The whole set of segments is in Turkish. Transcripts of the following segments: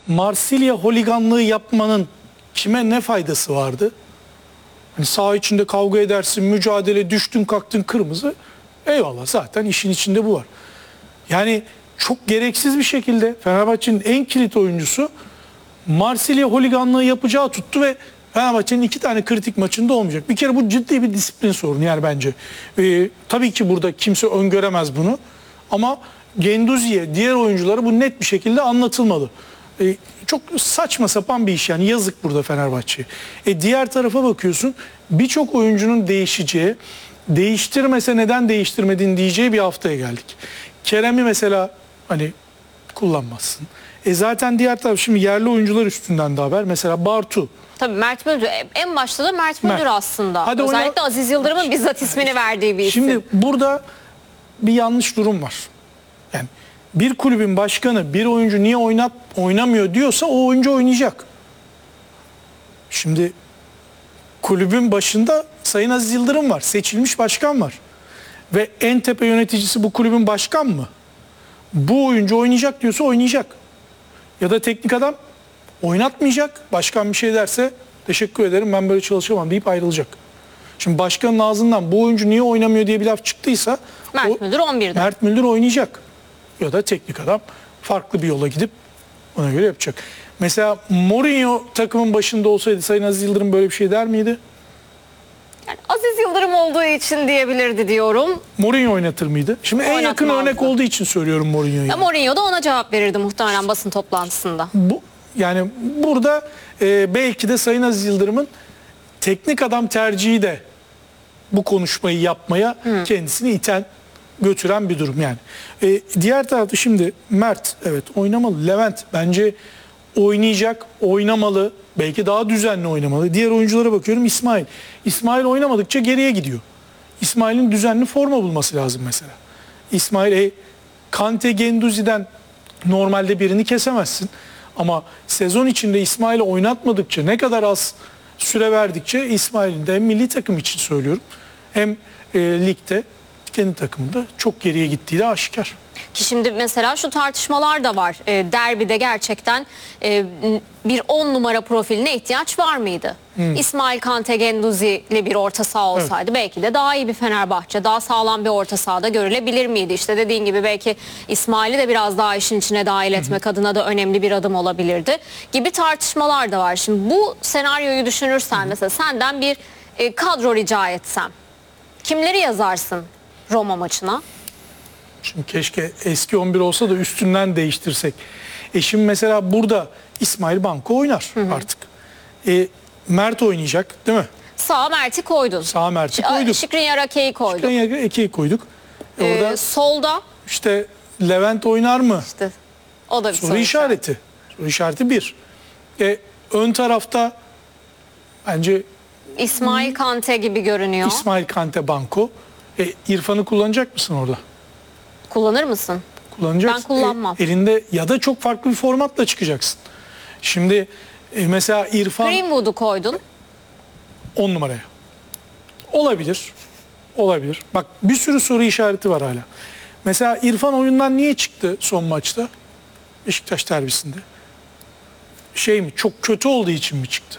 Marsilya holiganlığı yapmanın kime ne faydası vardı? Hani saha içinde kavga edersin, mücadele, düştün kalktın kırmızı. Eyvallah, zaten işin içinde bu var. Yani çok gereksiz bir şekilde Fenerbahçe'nin en kilit oyuncusu Marsilya holiganlığı yapacağı tuttu ve Fenerbahçe'nin 2 tane kritik maçında olmayacak. Bir kere bu ciddi bir disiplin sorunu yani bence. Tabii ki burada kimse öngöremez bunu. Ama Guendouzi'ye, diğer oyunculara bu net bir şekilde anlatılmalı. Çok saçma sapan bir iş yani, yazık burada Fenerbahçe'ye. Diğer tarafa bakıyorsun, birçok oyuncunun değişeceği, değiştirmese neden değiştirmedin diyeceği bir haftaya geldik. Kerem'i mesela hani kullanmazsın. Zaten diğer taraf, şimdi yerli oyuncular üstünden de haber. Mesela Bartu. Tabii Mert Müldür. En başta da Mert Müldür aslında. Hadi özellikle Aziz Yıldırım'ın bizzat ismini verdiği bir isim. Şimdi burada bir yanlış durum var. Yani bir kulübün başkanı bir oyuncu niye oynamıyor diyorsa o oyuncu oynayacak. Şimdi kulübün başında Sayın Aziz Yıldırım var. Seçilmiş başkan var. Ve en tepe yöneticisi bu kulübün başkan mı? Bu oyuncu oynayacak diyorsa oynayacak. Ya da teknik adam oynatmayacak. Başkan bir şey derse teşekkür ederim, ben böyle çalışamam deyip ayrılacak. Şimdi başkanın ağzından bu oyuncu niye oynamıyor diye bir laf çıktıysa Mert Müldür 11'de. Mert Müldür oynayacak. Ya da teknik adam farklı bir yola gidip ona göre yapacak. Mesela Mourinho takımın başında olsaydı Sayın Aziz Yıldırım böyle bir şey der miydi? Yani Aziz Yıldırım olduğu için diyebilirdi diyorum. Mourinho oynatır mıydı? Şimdi en yakın örnek olduğu için söylüyorum Mourinho'yu. Ya Mourinho da ona cevap verirdi muhtemelen basın toplantısında. Yani burada belki de Sayın Aziz Yıldırım'ın teknik adam tercihi de bu konuşmayı yapmaya kendisini iten, götüren bir durum yani. Diğer tarafta şimdi Mert evet oynamalı. Levent bence oynayacak, oynamalı. Belki daha düzenli oynamalı. Diğer oyunculara bakıyorum, İsmail. İsmail oynamadıkça geriye gidiyor. İsmail'in düzenli forma bulması lazım mesela. İsmail Kante, Guendouzi'den normalde birini kesemezsin. Ama sezon içinde İsmail'i oynatmadıkça, ne kadar az süre verdikçe İsmail'in de hem milli takım için söylüyorum hem ligde kendi takımında çok geriye gittiği de aşikar. Ki şimdi mesela şu tartışmalar da var. Derbide gerçekten bir 10 numara profiline ihtiyaç var mıydı? İsmail Kante Guendouzi'li bir orta saha olsaydı belki de daha iyi bir Fenerbahçe, daha sağlam bir orta sahada görülebilir miydi? İşte dediğin gibi belki İsmail'i de biraz daha işin içine dahil etmek adına da önemli bir adım olabilirdi gibi tartışmalar da var. Şimdi bu senaryoyu düşünürsen mesela senden bir kadro rica etsem kimleri yazarsın Roma maçına? Şimdi keşke eski 11 olsa da üstünden değiştirsek. Şimdi mesela burada İsmail Banko oynar artık. Mert oynayacak değil mi? Sağ Mert'i koydun. Sağ Mert'i koyduk. Skriniar Ake'yi koyduk. Skriniar Ake'yi koyduk. Orada solda işte Levent oynar mı? İşte o da bir soru işareti. Soru işareti bir. Ön tarafta bence İsmail Kante gibi görünüyor. İsmail Kante Banko. İrfan'ı kullanacak mısın orada? Kullanır mısın? Kullanacaksın. Ben kullanmam. Elinde ya da çok farklı bir formatla çıkacaksın. Şimdi mesela İrfan Greenwood'u koydun. 10 numaraya. Olabilir. Olabilir. Bak bir sürü soru işareti var hala. Mesela İrfan oyundan niye çıktı son maçta? Beşiktaş derbisinde. Çok kötü olduğu için mi çıktı?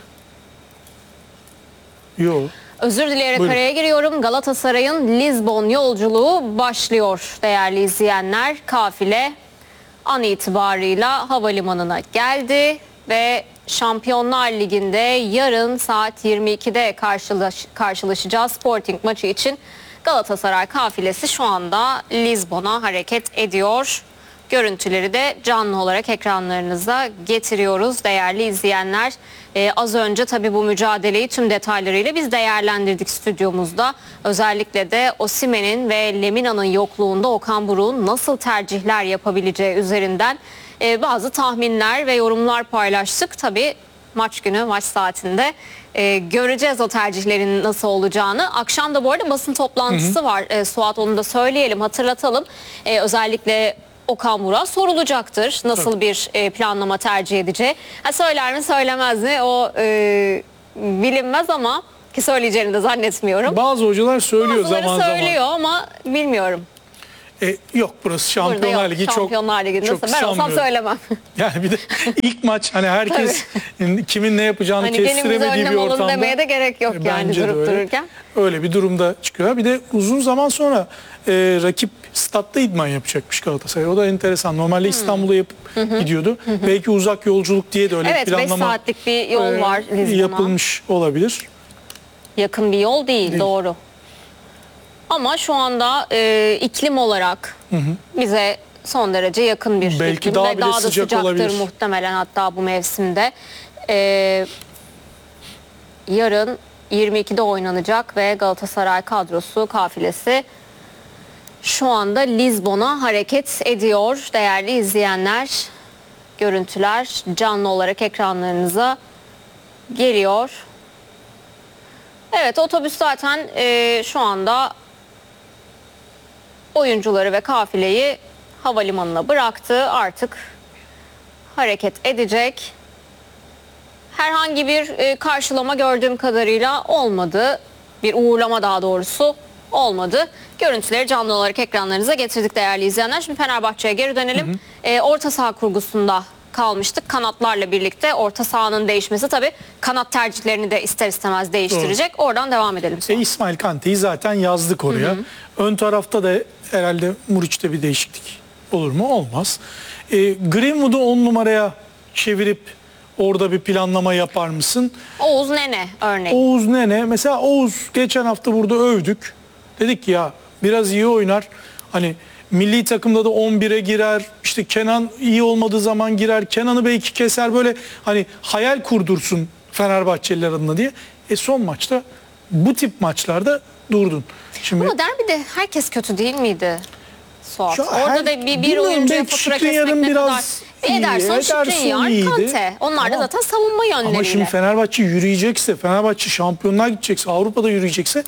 Yok. Özür dileyerek Buyurun. araya giriyorum. Galatasaray'ın Lizbon yolculuğu başlıyor değerli izleyenler. Kafile an itibarıyla havalimanına geldi ve Şampiyonlar Ligi'nde yarın saat 22'de karşılaşacağı Sporting maçı için Galatasaray kafilesi şu anda Lizbon'a hareket ediyor. Görüntüleri de canlı olarak ekranlarınıza getiriyoruz değerli izleyenler. Az önce tabii bu mücadeleyi tüm detaylarıyla biz değerlendirdik stüdyomuzda. Özellikle de Osimhen'in ve Lemina'nın yokluğunda Okan Buruk'un nasıl tercihler yapabileceği üzerinden bazı tahminler ve yorumlar paylaştık. Tabii maç günü, maç saatinde göreceğiz o tercihlerin nasıl olacağını. Akşam da bu arada basın toplantısı var. Suat, onu da söyleyelim, hatırlatalım. Özellikle Okan Buruk'a sorulacaktır. Nasıl bir planlama tercih edeceği. Söyler mi söylemez mi o bilinmez ama ki söyleyeceğini de zannetmiyorum. Bazı hocalar söylüyor Bazıları zaman söylüyor ama bilmiyorum. Yok, burası Şampiyonlar Ligi, Şampiyonlar Ligi'nde çok ben olsam sanmıyorum. söylemem. Yani bir de ilk maç, hani herkes kimin ne yapacağını Hani gelin bize kestiremediği bir önlem alın ortamda. demeye de gerek yok yani Bence de durup öyle. dururken. Öyle bir durumda çıkıyor. Bir de uzun zaman sonra rakip statta idman yapacakmış Galatasaray. O da enteresan. Normalde İstanbul'a yapıp gidiyordu. Belki uzak yolculuk diye de öyle Evet, bir 5 planlama saatlik bir yol var Lizbon'a. yapılmış olabilir. Yakın bir yol değil, doğru. Ama şu anda iklim olarak bize son derece yakın bir Belki iklim daha ve bile daha da sıcak sıcaktır olabilir. muhtemelen hatta bu mevsimde. Yarın 22'de oynanacak ve Galatasaray kadrosu, kafilesi şu anda Lizbon'a hareket ediyor. Değerli izleyenler, görüntüler canlı olarak ekranlarınıza geliyor. Evet, otobüs zaten şu anda oyuncuları ve kafileyi havalimanına bıraktı. Artık hareket edecek. Herhangi bir karşılama gördüğüm kadarıyla olmadı. Bir uğurlama daha doğrusu olmadı. Görüntüleri canlı olarak ekranlarınıza getirdik değerli izleyenler. Şimdi Fenerbahçe'ye geri dönelim. Orta saha kurgusunda kalmıştık. Kanatlarla birlikte orta sahanın değişmesi tabii kanat tercihlerini de ister istemez değiştirecek. Oradan devam edelim sonra. İsmail Kante'yi zaten yazdık oraya. Ön tarafta da herhalde Muriç'te bir değişiklik olur mu? Olmaz. Greenwood'u 10 numaraya çevirip orada bir planlama yapar mısın? Oğuz Nene örneğin. Oğuz Nene. Mesela Oğuz geçen hafta burada övdük. Dedik ki ya biraz iyi oynar. Hani milli takımda da 11'e girer. İşte Kenan iyi olmadığı zaman girer. Kenan'ı belki keser, böyle hani hayal kurdursun Fenerbahçeliler adına diye. Son maçta bu tip maçlarda durdun. Şimdi Ama derbide herkes kötü değil miydi Suat? Ya Orada da bir bilmiyorum, oyuncuya belki fatura Skriniar'ın kesmek ne kadar. biraz iyi, Ederson, Ederson Skriniar, iyiydi. Kante. Onlar da Tamam. zaten savunma yönleriyle. ama şimdi Fenerbahçe yürüyecekse, Fenerbahçe şampiyonluğa gidecekse, Avrupa'da yürüyecekse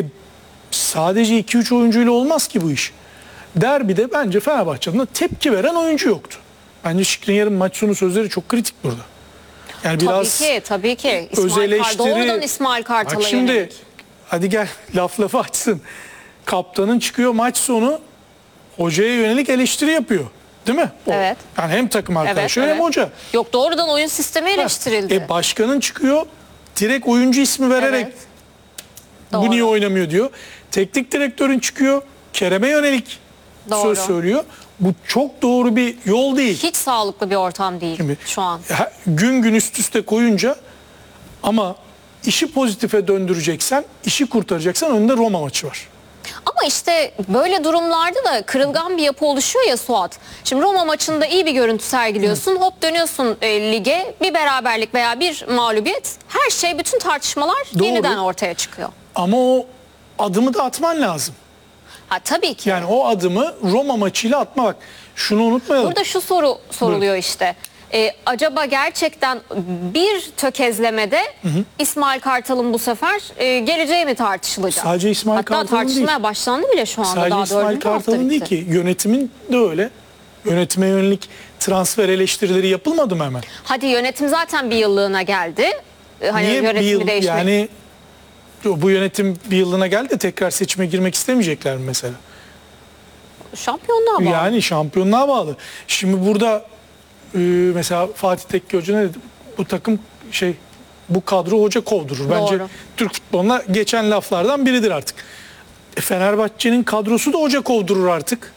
sadece 2-3 oyuncuyla olmaz ki bu iş. Derbide bence Fenerbahçe'nin tepki veren oyuncu yoktu. Bence Skriniar'ın maç sonu sözleri çok kritik burada. Yani biraz Tabii ki. öz eleştiri. Doğrudan İsmail Kartal'a Bak şimdi yönelik. hadi gel lafı açsın. Kaptanın çıkıyor maç sonu hocaya yönelik eleştiri yapıyor. Değil mi? Evet. Yani hem takım arkadaşı Evet, hem evet. hoca. Yok, doğrudan oyun sistemi eleştirildi. Başkanın çıkıyor direkt oyuncu ismi vererek Evet. bu Doğru. niye oynamıyor diyor. Teknik direktörün çıkıyor Kerem'e yönelik Doğru. söz söylüyor. Bu çok doğru bir yol değil. Hiç sağlıklı bir ortam değil Şimdi, şu an. gün gün üst üste koyunca, ama işi pozitife döndüreceksen, işi kurtaracaksan önünde Roma maçı var. Ama işte böyle durumlarda da kırılgan bir yapı oluşuyor ya Suat. Şimdi Roma maçında iyi bir görüntü sergiliyorsun. Hop dönüyorsun lige, bir beraberlik veya bir mağlubiyet. Her şey, bütün tartışmalar Doğru. yeniden ortaya çıkıyor. Ama o adımı da atman lazım. Ha, tabii ki. Yani o adımı Roma maçıyla atma, bak. Şunu unutmayalım. Burada şu soru soruluyor işte. Acaba gerçekten bir tökezlemede İsmail Kartal'ın bu sefer geleceği mi tartışılacak? Sadece İsmail Hatta Kartal'ın tartışmaya değil. başlandı bile şu anda. Sadece daha İsmail 4. hafta Kartal'ın değil bitti. ki, yönetimin de öyle. Yönetime yönelik transfer eleştirileri yapılmadı mı hemen? Hadi yönetim zaten bir yıllığına geldi. Hani Niye bir yönetimi yıl, değişmek. yani bu yönetim bir yıllığına geldi de tekrar seçime girmek istemeyecekler mi mesela? Şampiyonluğa bağlı. Yani şampiyonluğa bağlı. Şimdi burada mesela Fatih Tekke Hoca ne dedi? Bu takım bu kadro hoca kovdurur. Bence Doğru. Türk futboluna geçen laflardan biridir artık. Fenerbahçe'nin kadrosu da hoca kovdurur artık.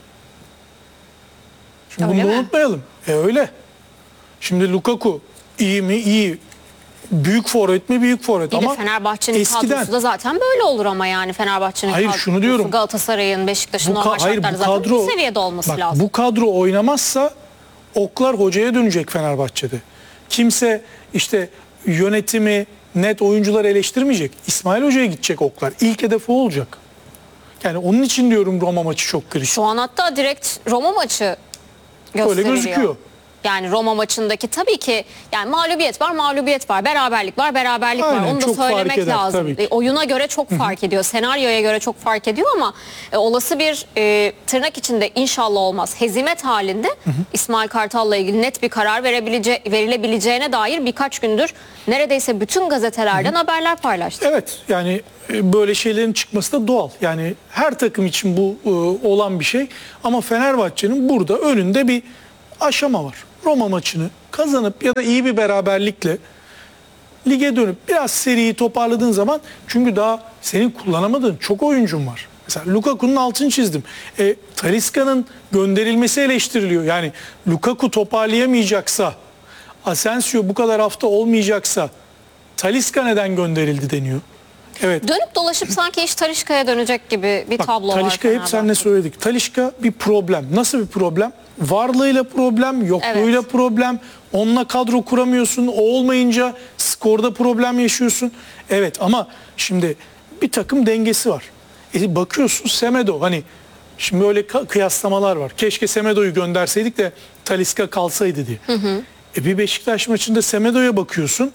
Şimdi Öyle bunu da mi? unutmayalım. Öyle. Şimdi Lukaku iyi mi? İyi. Büyük forvet mi? Büyük forvet. Bir de ama Fenerbahçe'nin eskiden kadrosu da zaten böyle olur ama yani Fenerbahçe'nin Hayır, kadrosu, şunu diyorum. Galatasaray'ın, Beşiktaş'ın normal hayır, şartlarda zaten bu seviyede olması bak, lazım. bu kadro oynamazsa oklar hocaya dönecek Fenerbahçe'de. Kimse işte yönetimi, net oyuncuları eleştirmeyecek. İsmail Hoca'ya gidecek oklar. İlk hedefi o olacak. Yani onun için diyorum Roma maçı çok kritik. Şu an hatta direkt Roma maçı gösteriliyor. Öyle gözüküyor. Yani Roma maçındaki tabii ki yani mağlubiyet var, beraberlik var. Aynen, Onu da çok fark söylemek eder, lazım. tabii ki. Oyuna göre çok fark ediyor, senaryoya göre çok fark ediyor ama olası bir tırnak içinde inşallah olmaz hezimet halinde İsmail Kartal'la ilgili net bir karar verilebileceğine dair birkaç gündür neredeyse bütün gazetelerden haberler paylaştı. Evet, yani böyle şeylerin çıkması da doğal. Yani her takım için bu olan bir şey. Ama Fenerbahçe'nin burada önünde bir aşama var. Roma maçını kazanıp ya da iyi bir beraberlikle lige dönüp biraz seriyi toparladığın zaman, çünkü daha senin kullanamadığın çok oyuncun var. Mesela Lukaku'nun altını çizdim. Talisca'nın gönderilmesi eleştiriliyor. Yani Lukaku toparlayamayacaksa, Asensio bu kadar hafta olmayacaksa Talisca neden gönderildi deniyor. Evet. Dönüp dolaşıp sanki iş Talisca'ya dönecek gibi bir Bak, tablo var. Talisca hep seninle söyledik. Talisca bir problem. Nasıl bir problem? Varlığıyla problem, yokluğuyla Evet. problem. Onunla kadro kuramıyorsun. O olmayınca skorda problem yaşıyorsun. Evet, ama şimdi bir takım dengesi var. Bakıyorsun Semedo, hani şimdi öyle kıyaslamalar var. Keşke Semedo'yu gönderseydik de Talisca kalsaydı diye. Bir Beşiktaş maçında Semedo'ya bakıyorsun.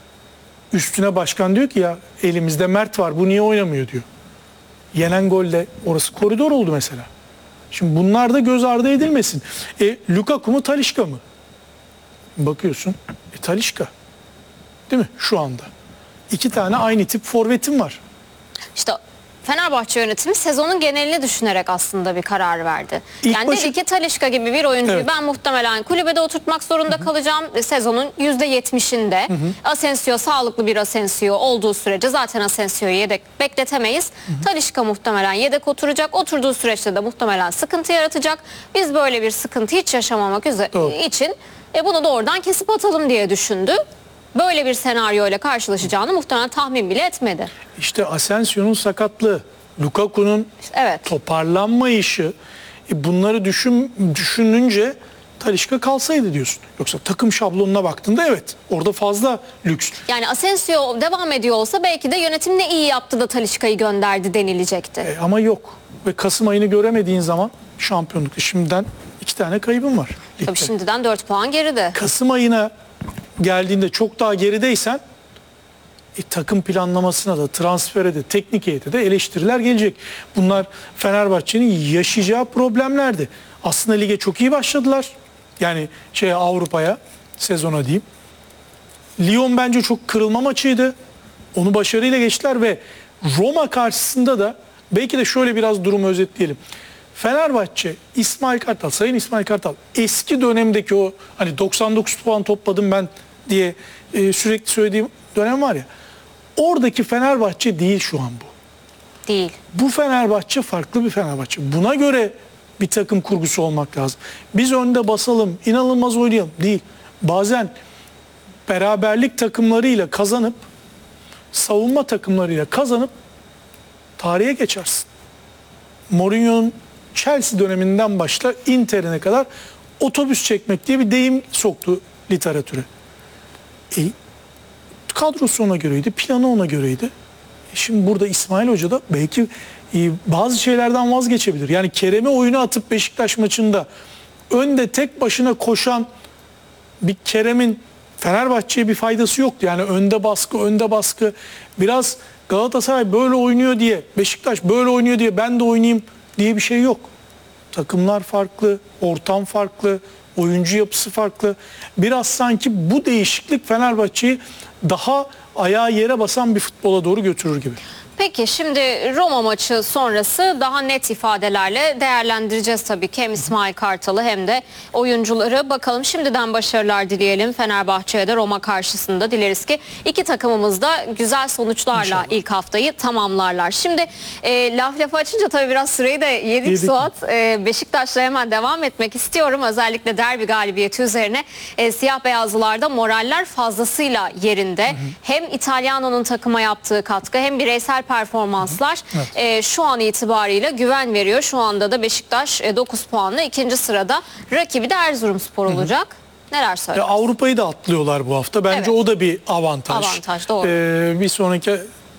Üstüne başkan diyor ki ya elimizde Mert var, bu niye oynamıyor diyor. Yenen golde orası koridor oldu mesela. Şimdi bunlar da göz ardı edilmesin. Lukaku mu Talisca mı? Bakıyorsun Talisca. Değil mi şu anda? 2 tane aynı tip forvetim var. İşte Fenerbahçe yönetimi sezonun genelini düşünerek aslında bir karar verdi. İlk Yani başı- dedi ki Talisca gibi bir oyuncuyu Evet. ben muhtemelen kulübede oturtmak zorunda kalacağım. Sezonun %70'inde. Asensio sağlıklı bir Asensio olduğu sürece zaten Asensio'yu yedek bekletemeyiz. Talisca muhtemelen yedek oturacak. Oturduğu süreçte de muhtemelen sıkıntı yaratacak. Biz böyle bir sıkıntı hiç yaşamamak Doğru. için bunu doğrudan kesip atalım diye düşündü. Böyle bir senaryoyla karşılaşacağını muhtemelen tahmin bile etmedi. İşte Asensio'nun sakatlığı, Lukaku'nun Evet. toparlanmayışı, bunları düşününce Talisca kalsaydı diyorsun. Yoksa takım şablonuna baktığında evet, orada fazla lüks. Yani Asensio devam ediyor olsa belki de yönetim ne iyi yaptı da Talisca'yı gönderdi denilecekti. Ama yok. Ve Kasım ayını göremediğin zaman şampiyonlukta şimdiden 2 tane kaybın var. ligde. Tabii şimdiden 4 puan geride. Kasım ayına geldiğinde çok daha gerideysen takım planlamasına da, transfere de, teknik heyete de eleştiriler gelecek. Bunlar Fenerbahçe'nin yaşayacağı problemlerdi. Aslında lige çok iyi başladılar. Yani Avrupa'ya, sezona diyeyim. Lyon bence çok kırılma maçıydı. Onu başarıyla geçtiler ve Roma karşısında da belki de şöyle biraz durumu özetleyelim. Fenerbahçe, Sayın İsmail Kartal eski dönemdeki o hani 99 puan topladım ben diye sürekli söylediğim dönem var ya. Oradaki Fenerbahçe değil şu an bu. Değil. Bu Fenerbahçe farklı bir Fenerbahçe. Buna göre bir takım kurgusu olmak lazım. Biz önde basalım, inanılmaz oynayalım. Değil. Bazen beraberlik takımlarıyla kazanıp, savunma takımlarıyla kazanıp tarihe geçersin. Mourinho'nun Chelsea döneminden başla Inter'ine kadar otobüs çekmek diye bir deyim soktu literatüre. Kadrosu ona göreydi, planı ona göreydi. Şimdi burada İsmail Hoca da belki bazı şeylerden vazgeçebilir. Yani Kerem'i oyuna atıp Beşiktaş maçında önde tek başına koşan bir Kerem'in Fenerbahçe'ye bir faydası yoktu. Yani önde baskı. Biraz Galatasaray böyle oynuyor diye, Beşiktaş böyle oynuyor diye ben de oynayayım diye bir şey yok. Takımlar farklı, ortam farklı, oyuncu yapısı farklı. Biraz sanki bu değişiklik Fenerbahçe'yi daha ayağı yere basan bir futbola doğru götürür gibi. Peki şimdi Roma maçı sonrası daha net ifadelerle değerlendireceğiz tabii ki hem İsmail Kartal'ı hem de oyuncuları. Bakalım, şimdiden başarılar dileyelim Fenerbahçe'ye de Roma karşısında. Dileriz ki iki takımımız da güzel sonuçlarla İnşallah. ilk haftayı tamamlarlar. Şimdi lafı açınca tabii biraz süreyi de yedik Suat. Beşiktaş'la hemen devam etmek istiyorum. Özellikle derbi galibiyeti üzerine siyah beyazlılarda moraller fazlasıyla yerinde. Hem İtalyano'nun takıma yaptığı katkı hem bireysel performanslar şu an itibariyle güven veriyor. Şu anda da Beşiktaş 9 puanla ikinci sırada. Rakibi de Erzurumspor olacak. Neler söylersin? Avrupa'yı da atlıyorlar bu hafta. Bence Evet. o da bir avantaj. Avantaj, doğru. Bir sonraki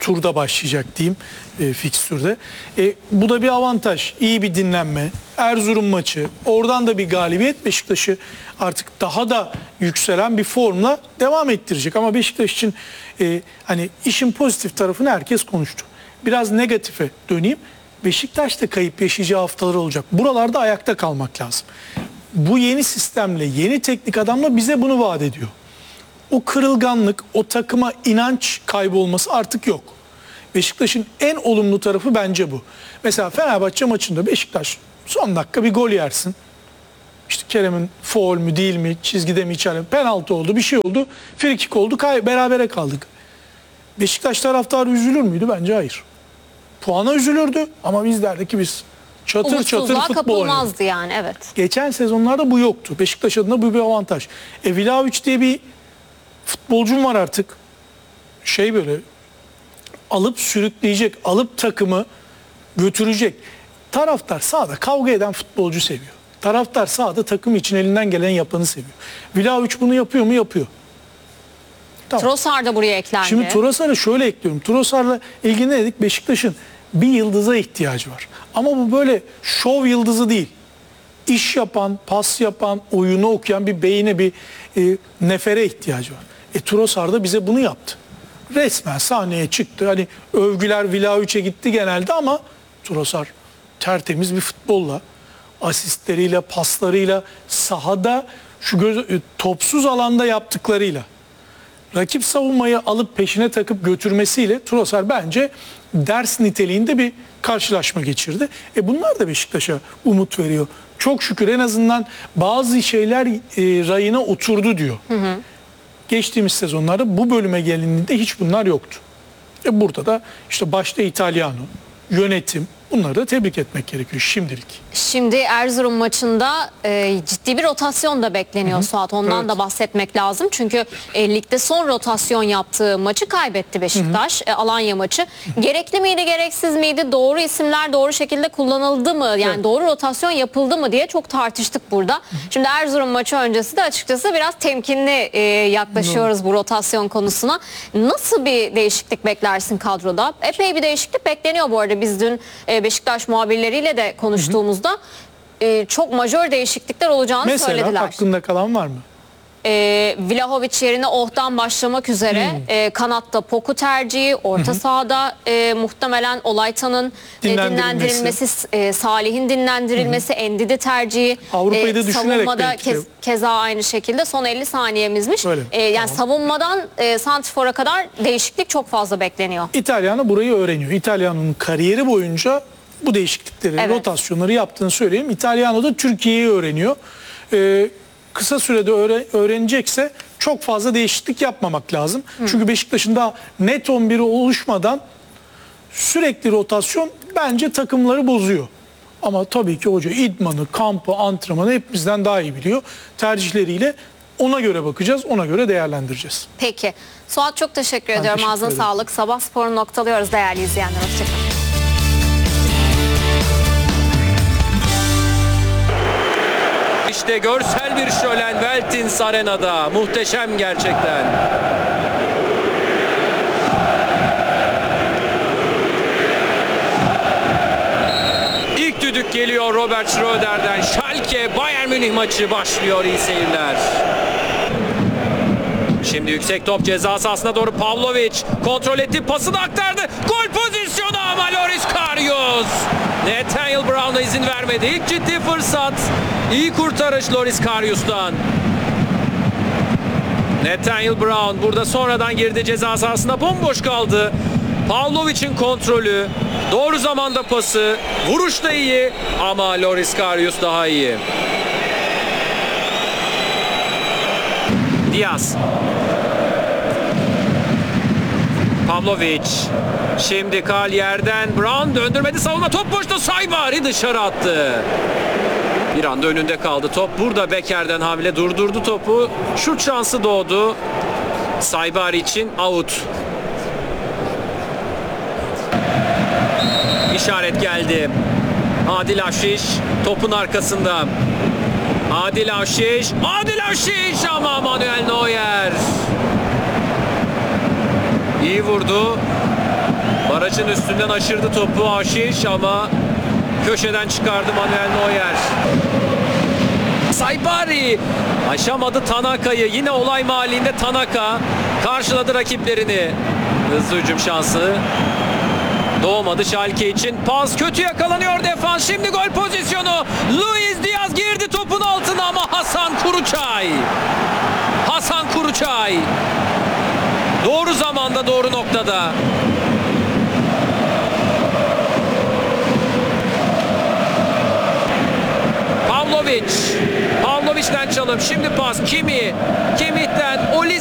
turda başlayacak diyeyim fikstürde. Bu da bir avantaj. İyi bir dinlenme. Erzurum maçı. Oradan da bir galibiyet Beşiktaş'ı artık daha da yükselen bir formla devam ettirecek. Ama Beşiktaş için hani işin pozitif tarafını herkes konuştu. Biraz negatife döneyim. Beşiktaş da kayıp yaşayacağı haftalar olacak. Buralarda ayakta kalmak lazım. Bu yeni sistemle, yeni teknik adamla bize bunu vaat ediyor. O kırılganlık, o takıma inanç kaybolması artık yok. Beşiktaş'ın en olumlu tarafı bence bu. Mesela Fenerbahçe maçında Beşiktaş son dakika bir gol yersin. İşte Kerem'in faul mü değil mi, çizgide mi içeride mi, penaltı oldu, bir şey oldu, frikik oldu, berabere kaldık. Beşiktaş taraftarı üzülür müydü? Bence hayır. Puana üzülürdü ama biz derdik ki biz çatır çatır futbol oynadık. kapılmazdı yani, evet. Geçen sezonlarda bu yoktu. Beşiktaş adına bu bir avantaj. Vlahovic diye bir futbolcum var artık. Böyle alıp sürükleyecek, alıp takımı götürecek. Taraftar sahada kavga eden futbolcu seviyor. Taraftar sahada takım için elinden gelen yapanı seviyor. Vlahovic bunu yapıyor mu? Yapıyor. Tamam. Trossard da buraya eklendi. Şimdi Trossard'ı şöyle ekliyorum. Trossard'la ilgili ne dedik? Beşiktaş'ın bir yıldıza ihtiyacı var. Ama bu böyle şov yıldızı değil. İş yapan, pas yapan, oyunu okuyan bir beyine, bir nefere ihtiyacı var. Trossard da bize bunu yaptı. Resmen sahneye çıktı. Hani övgüler Vlahovic'e gitti genelde ama Trossard tertemiz bir futbolla, asistleriyle, paslarıyla, sahada topsuz alanda yaptıklarıyla, rakip savunmayı alıp peşine takıp götürmesiyle Trossard bence ders niteliğinde bir karşılaşma geçirdi. Bunlar da Beşiktaş'a umut veriyor. Çok şükür en azından bazı şeyler rayına oturdu diyor. Geçtiğimiz sezonlarda bu bölüme gelindiğinde hiç bunlar yoktu. Burada da işte başta İtalyano, yönetim, bunları da tebrik etmek gerekiyor şimdilik. Şimdi Erzurum maçında ciddi bir rotasyon da bekleniyor Suat. Ondan da bahsetmek lazım. Çünkü ligde son rotasyon yaptığı maçı kaybetti Beşiktaş. Alanya maçı. Gerekli miydi, gereksiz miydi? Doğru isimler doğru şekilde kullanıldı mı? Yani doğru rotasyon yapıldı mı diye çok tartıştık burada. Şimdi Erzurum maçı öncesi de açıkçası biraz temkinli yaklaşıyoruz bu rotasyon konusuna. Nasıl bir değişiklik beklersin kadroda? Epey bir değişiklik bekleniyor bu arada. Biz dün Beşiktaş muhabirleriyle de konuştuğumuzda çok majör değişiklikler olacağını söylediler. Mesela aklında kalan var mı? Vlahovic yerine Oh'tan başlamak üzere kanatta Poku tercihi, orta sahada muhtemelen Olaytan'ın dinlendirilmesi, Salih'in dinlendirilmesi, Endidi tercihi, Avrupa'yı da düşünerek savunmada keza aynı şekilde son 50 saniyemizmiş. Yani savunmadan santrfora kadar değişiklik çok fazla bekleniyor. İtalyano burayı öğreniyor. İtalyano'nun kariyeri boyunca bu değişiklikleri, rotasyonları yaptığını söyleyeyim. İtalyano da Türkiye'yi öğreniyor. Kısa sürede öğrenecekse çok fazla değişiklik yapmamak lazım. Çünkü Beşiktaş'ın daha net 11'i oluşmadan sürekli rotasyon bence takımları bozuyor. Ama tabii ki hoca idmanı, kampı, antrenmanı hepimizden daha iyi biliyor. Tercihleriyle ona göre bakacağız, ona göre değerlendireceğiz. Peki. Suat çok teşekkür ediyorum. Teşekkür Ağzına ederim. sağlık. Sabah sporunu noktalıyoruz değerli izleyenler. Hoşçakalın. İşte görsel bir şölen Veltins Arena'da. Muhteşem gerçekten. İlk düdük geliyor Robert Schröder'den. Schalke Bayern Münih maçı başlıyor. İyi seyirler. Şimdi yüksek top ceza sahasına doğru Pavlovic kontrol etti, pasını aktardı. Gol pozisyonu ama Loris Karius. Nathaniel Brown'a izin vermedi. İlk ciddi fırsat. İyi kurtarış Loris Karius'tan. Nathaniel Brown burada sonradan girdi ceza sahasına, bomboş kaldı. Pavlovic'in kontrolü, doğru zamanda pası, vuruş da iyi ama Loris Karius daha iyi. Diaz. Pavlovic. Şimdi kal yerden. Brown döndürmedi. Savunma top boşta. Saibari dışarı attı. Bir anda önünde kaldı top. Burada Beker'den hamle durdurdu topu. Şut şansı doğdu. Saibari için out. İşaret geldi. Adil Avşiş topun arkasında. Adil Avşiş ama Manuel Neuer iyi vurdu. Barajın üstünden aşırdı topu Aşiş ama köşeden çıkardı Manuel Neuer. Saibari aşamadı Tanaka'yı. Yine olay mahallinde Tanaka karşıladı rakiplerini. Hızlı hücum şansı doğmadı Schalke için. Pas kötü yakalanıyor defans. Şimdi gol pozisyonu. Luis Diaz girdi topun altına ama Hasan Kuruçay. Hasan Kuruçay. Doğru zamanda, doğru noktada. Pavlovic. Pavlovic'den çalım. Şimdi pas. Kimi. Kimih'ten.